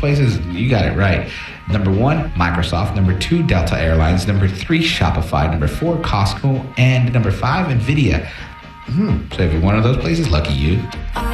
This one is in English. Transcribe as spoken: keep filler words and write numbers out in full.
places, you got it right. Number one, Microsoft. Number two, Delta Airlines. Number three, Shopify. Number four, Costco. And number five, NVIDIA. Hmm. So if you're one of those places, lucky you.